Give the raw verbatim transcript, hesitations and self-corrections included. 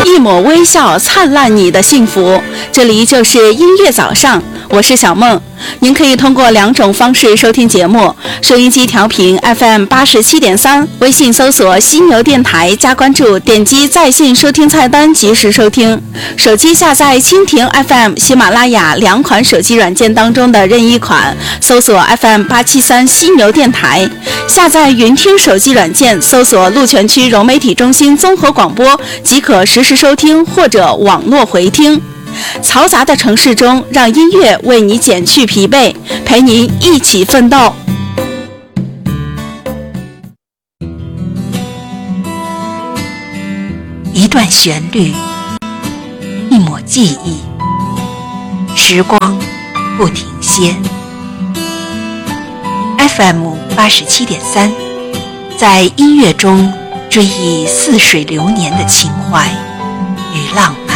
一抹微笑灿烂你的幸福。这里就是音乐早上，我是小梦。您可以通过两种方式收听节目：收音机调频 F M 八十七点三，微信搜索犀牛电台加关注，点击在线收听菜单及时收听。手机下载蜻蜓 F M、喜马拉雅两款手机软件当中的任意款，搜索 F M 八七三犀牛电台。下载云听手机软件，搜索鹿泉区融媒体中心综合广播，即可实时收听或者网络回听。嘈杂的城市中，让音乐为你减去疲惫，陪您一起奋斗。 一段旋律，一抹记忆，时光不停歇。F M 八十七点三，在音乐中追忆似水流年的情怀与浪漫。